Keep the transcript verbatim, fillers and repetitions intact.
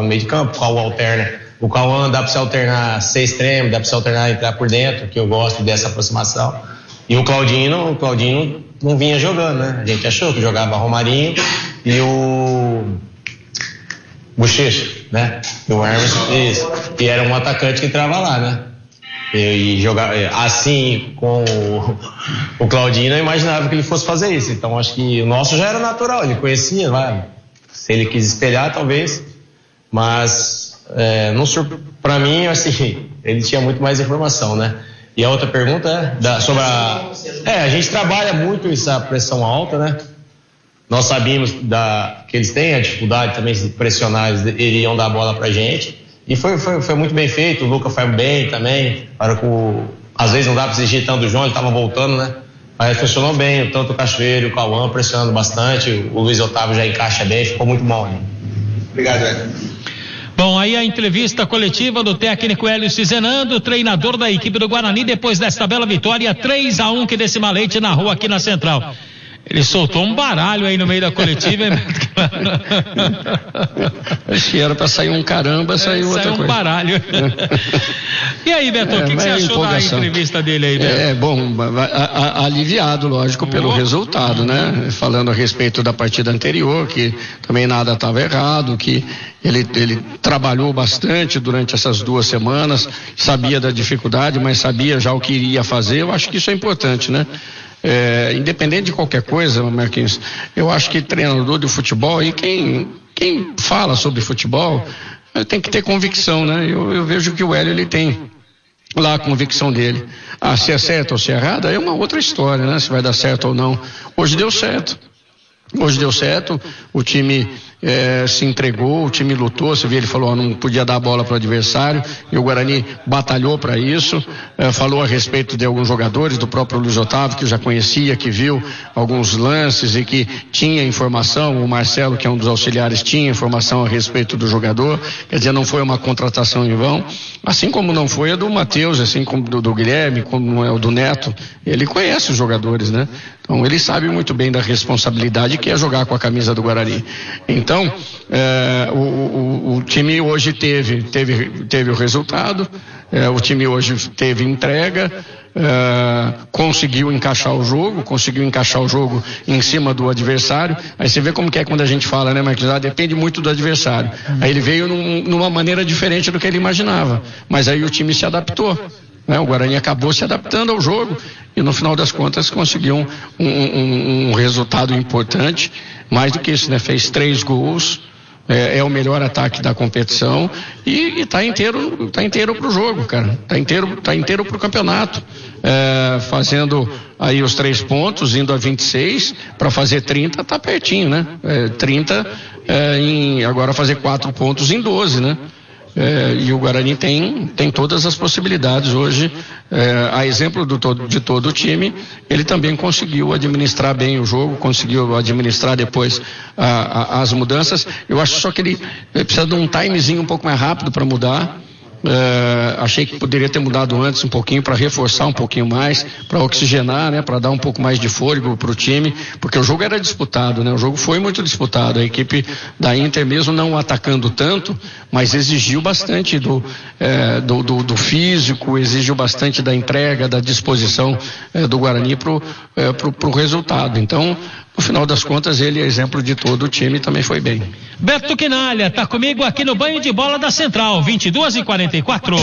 no meio de campo, o Cauã alterna. O Cauã dá para se alternar ser extremo, dá para se alternar entrar por dentro, que eu gosto dessa aproximação. E o Claudinho, o Claudinho não vinha jogando, né? A gente achou que jogava Romarinho e o Bochecha, né? E o Hermes, isso. E era um atacante que entrava lá, né? E, e jogar assim com o, o Claudinho, eu imaginava que ele fosse fazer isso. Então acho que o nosso já era natural, ele conhecia, vai. Se ele quis espelhar, talvez. Mas é, não para mim, assim, ele tinha muito mais informação, né? E a outra pergunta é da, sobre a. É, a gente trabalha muito essa pressão alta, né? Nós sabíamos da, que eles têm a dificuldade também de pressionar, eles iriam dar a bola pra gente. E foi, foi, foi muito bem feito, o Luca foi bem também. Para que o, às vezes não dá para exigir tanto o João, ele estava voltando, né? Mas funcionou bem, tanto o Cachoeiro e o Cauã pressionando bastante. O Luiz Otávio já encaixa bem, ficou muito bom. Né? Obrigado, Ed. Bom, aí a entrevista coletiva do técnico Hélio Cizenando, treinador da equipe do Guarani, depois desta bela vitória, três a um que Decima Leite na rua aqui na Central. Ele soltou um baralho aí no meio da coletiva. Se era pra sair um caramba, saiu outra coisa. Saiu um baralho. E aí, Beto, o é, que, que você achou empolgação. Da entrevista dele aí, Beto? É, bom, a, a, aliviado, lógico, pelo oh. resultado, né? Falando a respeito da partida anterior, que também nada estava errado, que ele, ele trabalhou bastante durante essas duas semanas, sabia da dificuldade, mas sabia já o que iria fazer. Eu acho que isso é importante, né? É, independente de qualquer coisa, Marquinhos, eu acho que treinador de futebol e quem, quem fala sobre futebol tem que ter convicção, né? Eu, eu vejo que o Hélio, ele tem lá a convicção dele. Ah, se é certo ou se é errado, é uma outra história, né? Se vai dar certo ou não. Hoje deu certo. Hoje deu certo, o time é, se entregou, o time lutou, você viu, ele falou, ó, não podia dar a bola para o adversário, e o Guarani batalhou para isso, é, falou a respeito de alguns jogadores, do próprio Luiz Otávio, que eu já conhecia, que viu alguns lances e que tinha informação, o Marcelo, que é um dos auxiliares, tinha informação a respeito do jogador, quer dizer, não foi uma contratação em vão, assim como não foi a do Matheus, assim como do, do Guilherme, como é o do Neto, ele conhece os jogadores, né? Então ele sabe muito bem da responsabilidade que é jogar com a camisa do Guarani. Então, é, o, o, o time hoje teve, teve, teve o resultado, é, o time hoje teve entrega, é, conseguiu encaixar o jogo, conseguiu encaixar o jogo em cima do adversário. Aí você vê como que é quando a gente fala, né, Marcos? Ah, depende muito do adversário. Aí ele veio num, numa maneira diferente do que ele imaginava, mas aí o time se adaptou. Né? O Guarani acabou se adaptando ao jogo e no final das contas conseguiu um, um, um resultado importante, mais do que isso, né? Fez três gols, é, é o melhor ataque da competição e está inteiro, tá inteiro pro jogo, cara, tá inteiro, tá inteiro pro campeonato, é, fazendo aí os três pontos, indo a vinte e seis, para fazer trinta, tá pertinho, né? É, trinta, é, em, agora fazer quatro pontos em doze, né? É, e o Guarani tem, tem todas as possibilidades hoje, é, a exemplo do todo, de todo o time, ele também conseguiu administrar bem o jogo, conseguiu administrar depois a, a, as mudanças. Eu acho só que ele, ele precisa de um timezinho um pouco mais rápido para mudar. Uh, achei que poderia ter mudado antes um pouquinho para reforçar um pouquinho mais, para oxigenar, né, para dar um pouco mais de fôlego para o time, porque o jogo era disputado, né, o jogo foi muito disputado. A equipe da Inter, mesmo não atacando tanto, mas exigiu bastante do, eh, do, do, do físico, exigiu bastante da entrega, da disposição eh, do Guarani para o eh, pro, pro resultado. Então, no final das contas, ele é exemplo de todo o time, também foi bem. Beto Quinalha tá comigo aqui no Banho de Bola da Central, vinte e duas e quarenta e quatro.